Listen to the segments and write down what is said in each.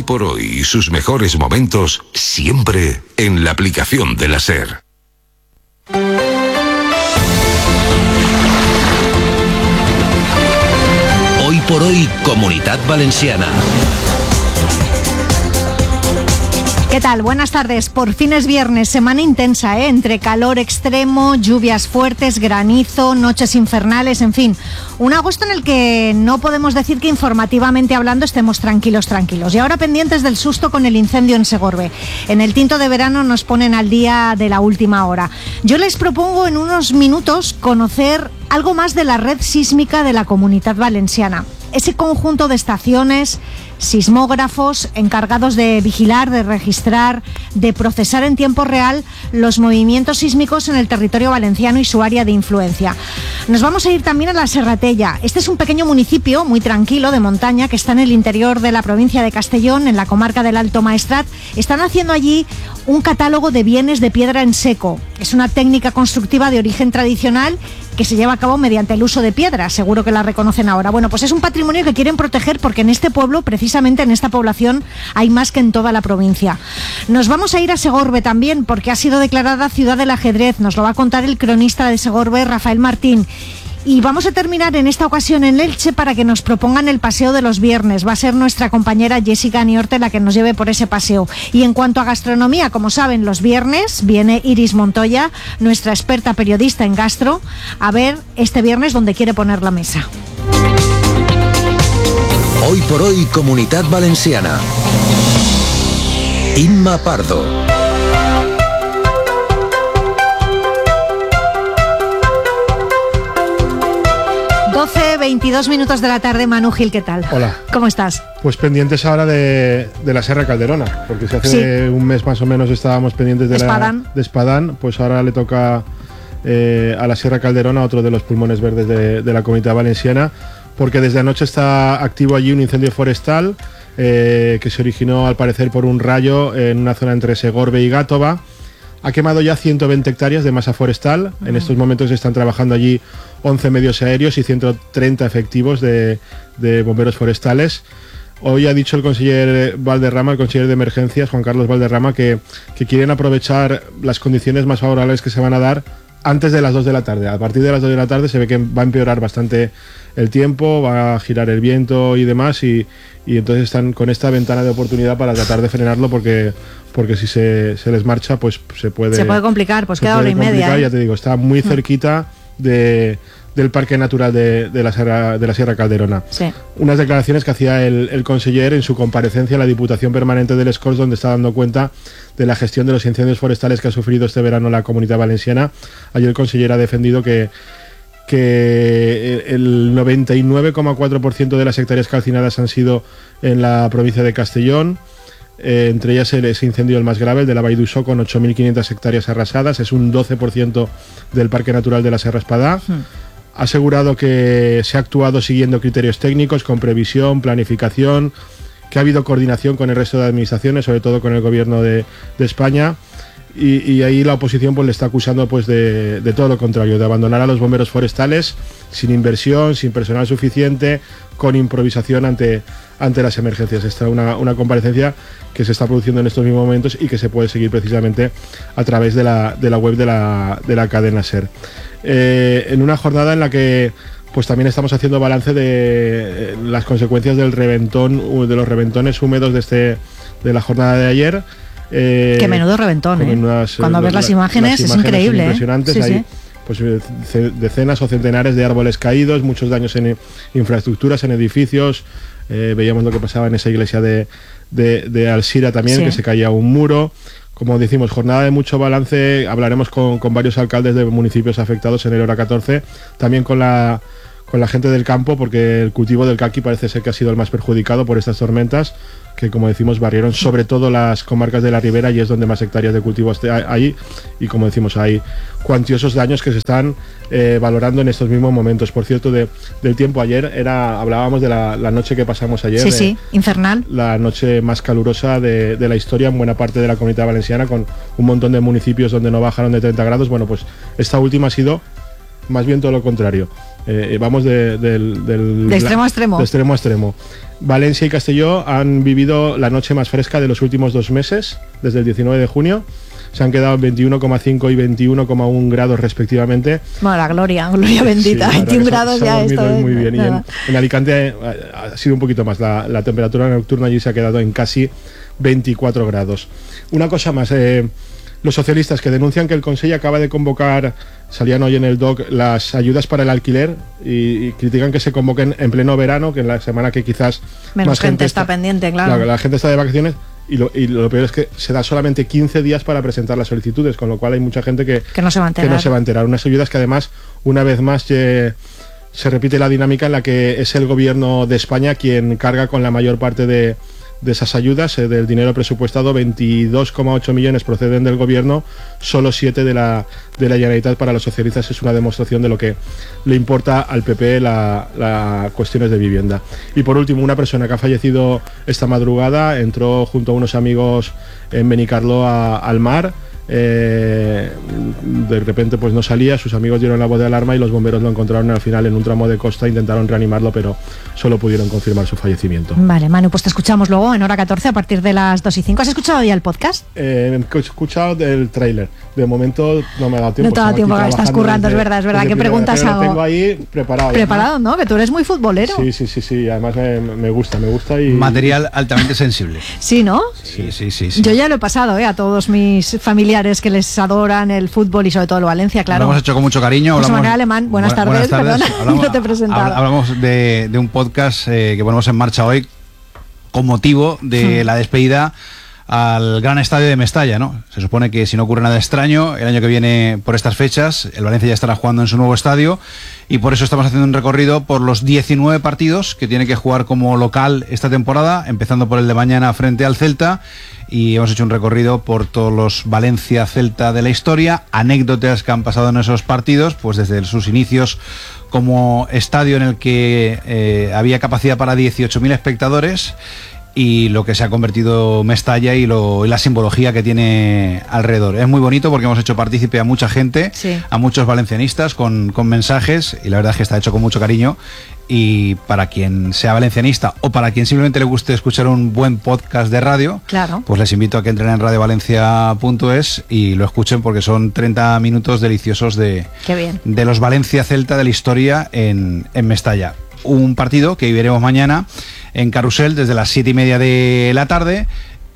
Hoy por hoy y sus mejores momentos siempre en la aplicación de la SER. Hoy por hoy, Comunitat Valenciana. ¿Qué tal? Buenas tardes. Por fin es viernes, semana intensa, entre calor extremo, lluvias fuertes, granizo, noches infernales, en fin. Un agosto en el que no podemos decir que informativamente hablando estemos tranquilos. Y ahora pendientes del susto con el incendio en Segorbe. En el tinto de verano nos ponen al día de la última hora. Yo les propongo en unos minutos conocer algo más de la red sísmica de la Comunitat Valenciana. Ese conjunto de estaciones, sismógrafos encargados de vigilar, de registrar, de procesar en tiempo real los movimientos sísmicos en el territorio valenciano y su área de influencia. Nos vamos a ir también a la Serratella. Este es un pequeño municipio muy tranquilo de montaña que está en el interior de la provincia de Castellón, en la comarca del Alto Maestrat. Están haciendo allí un catálogo de bienes de piedra en seco. Es una técnica constructiva de origen tradicional que se lleva a cabo mediante el uso de piedra, seguro que la reconocen ahora. Bueno, pues es un patrimonio que quieren proteger porque en este pueblo, precisamente en esta población, hay más que en toda la provincia. Nos vamos a ir a Segorbe también porque ha sido declarada ciudad del ajedrez. Nos lo va a contar el cronista de Segorbe, Rafael Martín. Y vamos a terminar en esta ocasión en Elche para que nos propongan el paseo de los viernes. Va a ser nuestra compañera Jessica Niorte la que nos lleve por ese paseo. Y en cuanto a gastronomía, como saben, los viernes viene Iris Montoya, nuestra experta periodista en gastro, a ver este viernes dónde quiere poner la mesa. Hoy por hoy, Comunitat Valenciana. Inma Pardo. 22 minutos de la tarde. Manu Gil, ¿qué tal? Hola. ¿Cómo estás? Pues pendientes ahora de la Serra Calderona, porque si hace un mes más o menos estábamos pendientes de Espadán, pues ahora le toca a la Sierra Calderona, otro de los pulmones verdes de la Comunidad Valenciana, porque desde anoche está activo allí un incendio forestal que se originó al parecer por un rayo en una zona entre Segorbe y Gátova. Ha quemado ya 120 hectáreas de masa forestal. En estos momentos están trabajando allí 11 medios aéreos y 130 efectivos de bomberos forestales. Hoy ha dicho el conseller Valderrama, el conseller de emergencias, Juan Carlos Valderrama, que quieren aprovechar las condiciones más favorables que se van a dar antes de las 2 de la tarde. A partir de las 2 de la tarde se ve que va a empeorar bastante el tiempo, va a girar el viento y demás, y entonces están con esta ventana de oportunidad para tratar de frenarlo, porque si se les marcha, pues se puede complicar, pues queda hora y media. Ya te digo, está muy cerquita del Parque Natural de la Sierra Calderona. Sí. Unas declaraciones que hacía el conseller en su comparecencia en la Diputación Permanente del Escorç, donde está dando cuenta de la gestión de los incendios forestales que ha sufrido este verano la Comunidad Valenciana. Ayer el conseller ha defendido que el 99,4% de las hectáreas calcinadas han sido en la provincia de Castellón. Entre ellas ese incendio el más grave, el de la Vall d'Uixó, con 8.500 hectáreas arrasadas. Es un 12% del Parque Natural de la Serra Espadà. Ha asegurado que se ha actuado siguiendo criterios técnicos, con previsión, planificación, que ha habido coordinación con el resto de administraciones, sobre todo con el gobierno de España. Y ahí la oposición pues le está acusando pues de todo lo contrario, de abandonar a los bomberos forestales sin inversión, sin personal suficiente, con improvisación ante las emergencias. Esta es una comparecencia que se está produciendo en estos mismos momentos y que se puede seguir precisamente a través de la web de la cadena SER. En una jornada en la que pues también estamos haciendo balance de las consecuencias del reventón, de los reventones húmedos de la jornada de ayer. Qué menudo reventón, cuando ves las imágenes es increíble. Impresionantes. Hay pues decenas o centenares de árboles caídos, muchos daños en infraestructuras, en edificios. Veíamos lo que pasaba en esa iglesia de Alsira también, que se caía un muro. Como decimos, jornada de mucho balance. Hablaremos con varios alcaldes de municipios afectados en el hora 14, también con la gente del campo, porque el cultivo del caqui parece ser que ha sido el más perjudicado por estas tormentas, que como decimos barrieron sobre todo las comarcas de la Ribera, y es donde más hectáreas de cultivo hay, y como decimos hay cuantiosos daños que se están valorando en estos mismos momentos. Por cierto, del tiempo, ayer hablábamos de la noche que pasamos ayer, infernal, la noche más calurosa de la historia en buena parte de la Comunidad Valenciana, con un montón de municipios donde no bajaron de 30 grados. Bueno, pues esta última ha sido más bien todo lo contrario. Vamos de extremo a extremo. De extremo a extremo. Valencia y Castelló han vivido la noche más fresca de los últimos 2 meses, desde el 19 de junio. Se han quedado 21,5 y 21,1 grados respectivamente. Bueno, la gloria bendita. Sí, 21 grados ya esto es. Muy bien. Y en Alicante ha sido un poquito más. La temperatura nocturna allí se ha quedado en casi 24 grados. Una cosa más. Los socialistas que denuncian que el Consell acaba de convocar, salían hoy en el DOC, las ayudas para el alquiler y critican que se convoquen en pleno verano, que en la semana que quizás menos más gente está pendiente, claro. La gente está de vacaciones. Y lo peor es que se da solamente 15 días para presentar las solicitudes, con lo cual hay mucha gente que no se va a enterar. Unas ayudas que además, una vez más, se repite la dinámica en la que es el gobierno de España quien carga con la mayor parte de esas ayudas. Del dinero presupuestado, 22,8 millones proceden del gobierno, solo 7 de la Generalitat. Para los socialistas es una demostración de lo que le importa al PP la cuestiones de vivienda. Y por último, una persona que ha fallecido esta madrugada entró junto a unos amigos en Benicarló al mar. De repente pues no salía, sus amigos dieron la voz de alarma y los bomberos lo encontraron al final en un tramo de costa, intentaron reanimarlo pero solo pudieron confirmar su fallecimiento. Vale, Manu, pues te escuchamos luego en hora 14 a partir de las 2:05. ¿Has escuchado ya el podcast? He escuchado del tráiler, de momento no me ha dado tiempo. No te ha dado tiempo, estás currando, es verdad. ¿Qué preguntas hago? Lo tengo ahí preparado. Preparado, ¿no? Que tú eres muy futbolero. Sí, además me gusta y... Material altamente sensible. Sí, ¿no? Sí. Yo ya lo he pasado, a todos mis familiares que les adoran el fútbol y sobre todo el Valencia, claro. Lo hemos hecho con mucho cariño. José Manuel Alemán, buenas tardes. Perdona, no te he presentado. Hablamos de un podcast que ponemos en marcha hoy con motivo de la despedida al gran estadio de Mestalla, ¿no? Se supone que si no ocurre nada extraño, el año que viene por estas fechas, el Valencia ya estará jugando en su nuevo estadio y por eso estamos haciendo un recorrido por los 19 partidos que tiene que jugar como local esta temporada, empezando por el de mañana frente al Celta, y hemos hecho un recorrido por todos los Valencia-Celta de la historia, anécdotas que han pasado en esos partidos, pues desde sus inicios como estadio en el que había capacidad para 18.000 espectadores, y lo que se ha convertido Mestalla y la simbología que tiene alrededor. Es muy bonito porque hemos hecho partícipe a mucha gente, a muchos valencianistas con mensajes, y la verdad es que está hecho con mucho cariño. Y para quien sea valencianista o para quien simplemente le guste escuchar un buen podcast de radio, claro, pues les invito a que entren en radiovalencia.es y lo escuchen, porque son 30 minutos deliciosos de los Valencia-Celta de la historia en Mestalla. Un partido que viviremos mañana en Carrusel desde las 7:30 de la tarde,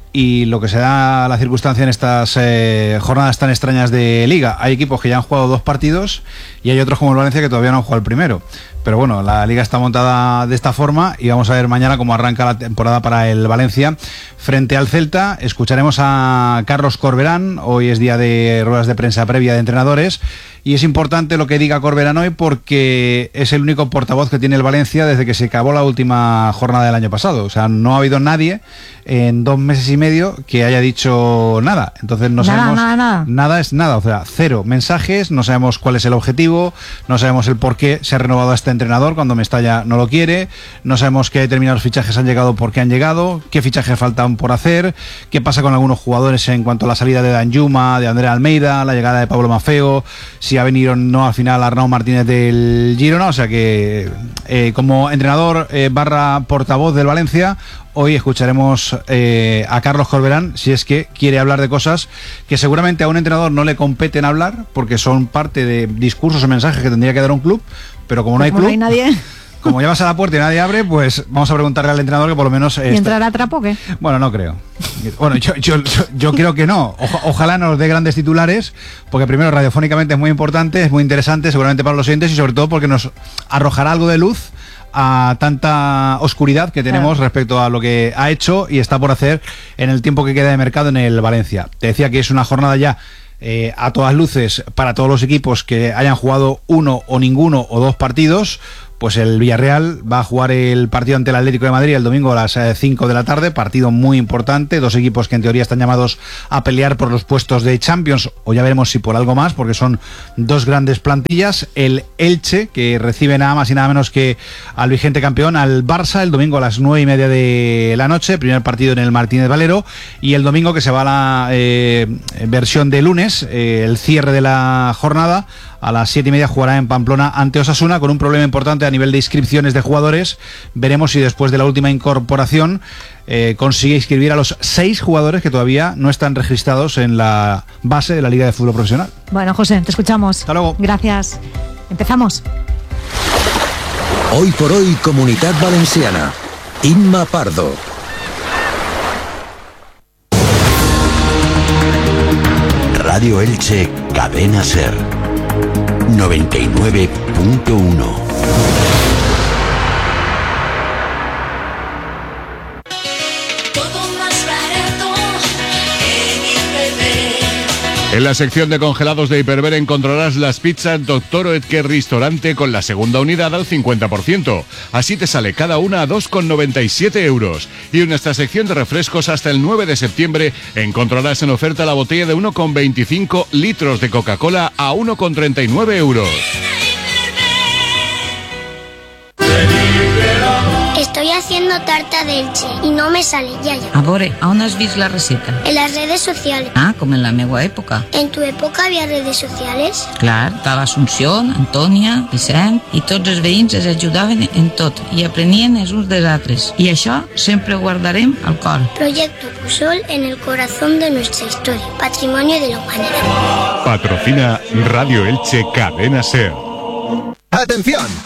y lo que se da la circunstancia en estas jornadas tan extrañas de Liga. Hay equipos que ya han jugado 2 partidos y hay otros como el Valencia que todavía no han jugado el primero. Pero bueno, la Liga está montada de esta forma y vamos a ver mañana cómo arranca la temporada para el Valencia frente al Celta. Escucharemos a Carlos Corberán, hoy es día de ruedas de prensa previa de entrenadores, y es importante lo que diga Corberán hoy porque es el único portavoz que tiene el Valencia desde que se acabó la última jornada del año pasado. O sea, no ha habido nadie en 2 meses y medio que haya dicho nada. Entonces no sabemos nada es nada, o sea, 0 mensajes, no sabemos cuál es el objetivo, no sabemos el por qué se ha renovado a este entrenador cuando Mestalla no lo quiere, no sabemos qué determinados fichajes han llegado, por qué han llegado, qué fichajes faltan por hacer, qué pasa con algunos jugadores en cuanto a la salida de Danjuma, de Andrea Almeida, la llegada de Pablo Maffeo, si ha venido o no al final Arnau Martínez del Girona. O sea que como entrenador barra portavoz del Valencia, hoy escucharemos a Carlos Corberán, si es que quiere hablar de cosas que seguramente a un entrenador no le competen hablar, porque son parte de discursos o mensajes que tendría que dar un club, pero como no hay club, no hay nadie. Como llamas a la puerta y nadie abre, pues vamos a preguntarle al entrenador que por lo menos... ¿Y entrará a trapo o qué? Bueno, no creo. Bueno, yo creo que no. Ojalá nos dé grandes titulares, porque primero radiofónicamente es muy importante, es muy interesante, seguramente para los oyentes, y sobre todo porque nos arrojará algo de luz a tanta oscuridad que tenemos respecto a lo que ha hecho y está por hacer en el tiempo que queda de mercado en el Valencia. Te decía que es una jornada ya a todas luces para todos los equipos que hayan jugado 1 o ninguno o 2 partidos. Pues el Villarreal va a jugar el partido ante el Atlético de Madrid el domingo a las 5 de la tarde, partido muy importante, 2 equipos que en teoría están llamados a pelear por los puestos de Champions, o ya veremos si por algo más, porque son 2 grandes plantillas. El Elche, que recibe nada más y nada menos que al vigente campeón, al Barça, el domingo a las 9:30 de la noche, primer partido en el Martínez Valero, y el domingo, que se va a la versión de lunes, el cierre de la jornada, A las 7:30 jugará en Pamplona ante Osasuna, con un problema importante a nivel de inscripciones de jugadores. Veremos si después de la última incorporación consigue inscribir a los 6 jugadores que todavía no están registrados en la base de la Liga de Fútbol Profesional. Bueno, José, te escuchamos. Hasta luego. Gracias. Empezamos. Hoy por hoy, Comunitat Valenciana. Inma Pardo. Radio Elche, Cadena Ser. 99.1. En la sección de congelados de Hiperver encontrarás las pizzas Dr. Oetker Restaurante con la segunda unidad al 50%. Así te sale cada una a 2,97 euros. Y en nuestra sección de refrescos hasta el 9 de septiembre encontrarás en oferta la botella de 1,25 litros de Coca-Cola a 1,39 euros. Estoy haciendo tarta de Elche y no me sale, Yaya. A veure, on has vist la receta? En las redes sociales. Ah, com en la meva època. ¿En tu época había redes sociales? Clar, estava Assumpció, Antònia, Vicent, i tots els veïns es ajudaven en tot i aprenien els uns dels altres. I això sempre ho guardarem al cor. Proyecto Pusol en el corazón de nuestra historia. Patrimonio de la humanidad. Patrocina Radio Elche Cadena Ser. ¡Atención!